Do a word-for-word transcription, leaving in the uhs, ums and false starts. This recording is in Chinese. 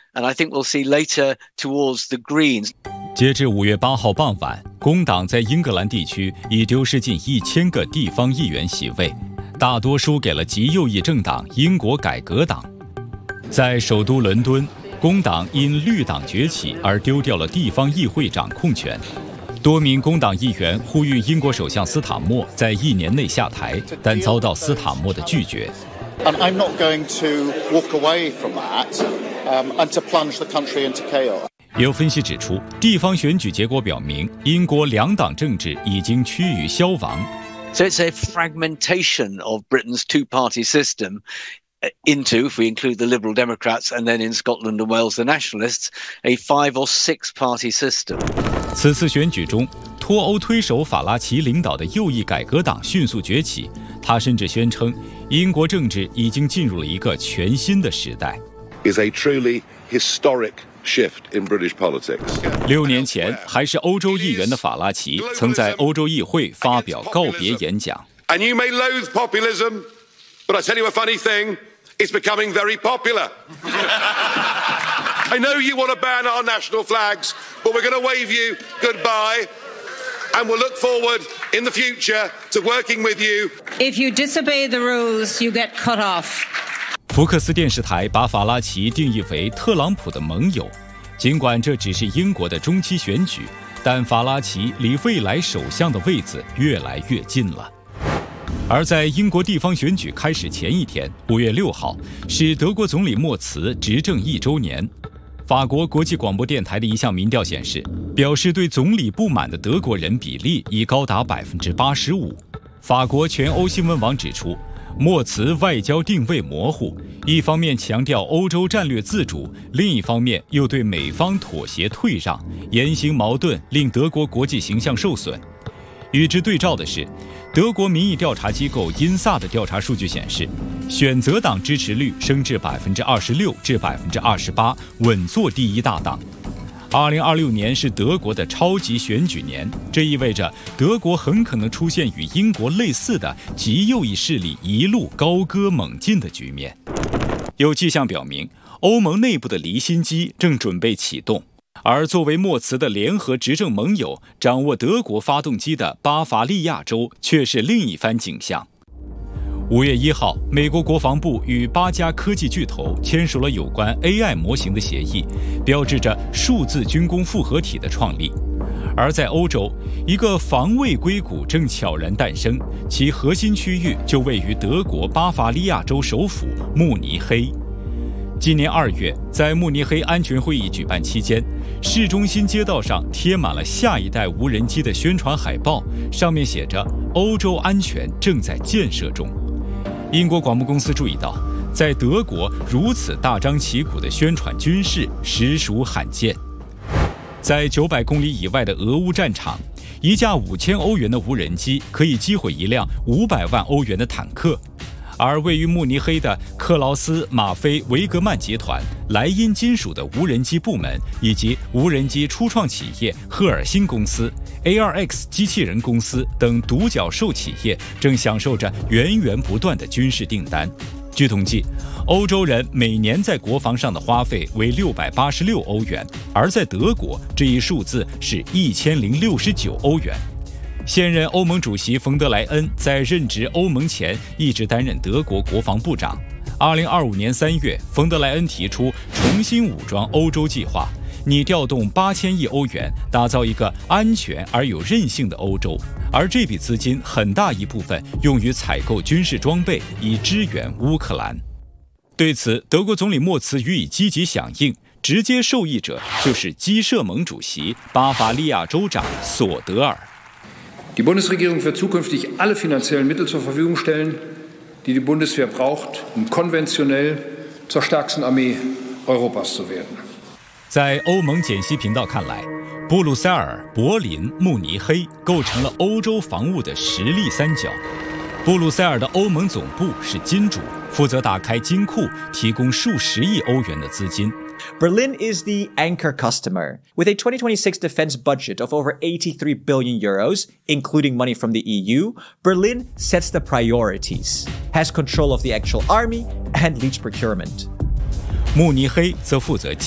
and I think we'll see later towards the Greens. 截至五月八号傍晚，工党在英格兰地区已丢失近一千个地方议员席位，大多输给了极右翼政党英国改革党。在首都伦敦，工党因绿党崛起而丢掉了地方议会掌控权。多名工党议员呼吁英国首相斯塔默在一年内下台，但遭到斯塔默的拒绝。 And I'm not going to walk away from that, um, and to plunge the country into chaos. 有分析指出，地方选举结果表明，英国两党政治已经趋于消亡。 So it's a fragmentation of Britain's two-party system into, if we include the Liberal Democrats and then in Scotland and Wales the Nationalists, a five or six-party system. 此次选举中，脱欧推手法拉奇领导的右翼改革党迅速崛起。他甚至宣称，英国政治已经进入了一个全新的时代。 Is a truly historic shift in British politics. 六年前，还是欧洲议员的法拉奇曾在欧洲议会发表告别演讲。 And you may loathe populism, but I tell you a funny thing, it's becoming very popular. I know you want to ban our national flags, but we're going to wave you goodbye. And we'll look forward in the future to working with you. If you disobey the rules, you get cut off. 福克斯电视台把法拉奇定义为特朗普的盟友，尽管这只是英国的中期选举，但法拉奇离未来首相的位子越来越近了。而在英国地方选举开始前一天，五月六号，是德国总理默茨执政一周年。法国国际广播电台的一项民调显示，表示对总理不满的德国人比例已高达百分之八十五。法国全欧新闻网指出，默茨外交定位模糊，一方面强调欧洲战略自主，另一方面又对美方妥协退让，言行矛盾，令德国国际形象受损。与之对照的是，德国民意调查机构因萨的调查数据显示，选择党支持率升至百分之二十六至百分之二十八，稳坐第一大党。二零二六年是德国的超级选举年，这意味着德国很可能出现与英国类似的极右翼势力一路高歌猛进的局面。有迹象表明，欧盟内部的离心机正准备启动。而作为默茨的联合执政盟友，掌握德国发动机的巴伐利亚州却是另一番景象。五月一号，美国国防部与八家科技巨头签署了有关 A I 模型的协议，标志着数字军工复合体的创立。而在欧洲，一个防卫硅谷正悄然诞生，其核心区域就位于德国巴伐利亚州首府慕尼黑。今年二月，在慕尼黑安全会议举办期间，市中心街道上贴满了下一代无人机的宣传海报，上面写着“欧洲安全正在建设中”。英国广播公司注意到，在德国如此大张旗鼓的宣传军事实属罕见。在九百公里以外的俄乌战场，一架五千欧元的无人机可以击毁一辆五百万欧元的坦克。而位于慕尼黑的克劳斯马菲维格曼集团、莱茵金属的无人机部门以及无人机初创企业赫尔辛公司、A R X 机器人公司等独角兽企业正享受着源源不断的军事订单。据统计，欧洲人每年在国防上的花费为六百八十六欧元，而在德国，这一数字是一千零六十九欧元。现任欧盟主席冯德莱恩在任职欧盟前一直担任德国国防部长。二零二五年三月，冯德莱恩提出重新武装欧洲计划，拟调动八千亿欧元，打造一个安全而有韧性的欧洲。而这笔资金很大一部分用于采购军事装备，以支援乌克兰。对此，德国总理默茨予以积极响应，直接受益者就是基社盟主席、巴伐利亚州长索德尔。 Die Bundesregierung wird zukünftig alle finanziellen Mittel zur Verfügung stellen, die die Bundeswehr braucht, um konventionell zur stärksten Armee Europas zu werden. 在欧盟简析频道看来，布鲁塞尔、柏林、慕尼黑构成了欧洲防务的实力三角。布鲁塞尔的欧盟总部是金主，负责打开金库，提供数十亿欧元的资金。 Berlin is the anchor customer. With a twenty twenty-six defense budget of over eighty-three billion euros, including money from the E U, Berlin sets the priorities, has control of the actual army, and leads procurement. 慕尼黑则负责